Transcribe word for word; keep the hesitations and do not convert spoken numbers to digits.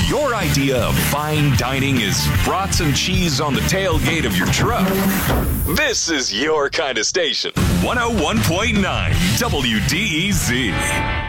If your idea of fine dining is brats and cheese on the tailgate of your truck, this is your kind of station. one oh one point nine W D E Z.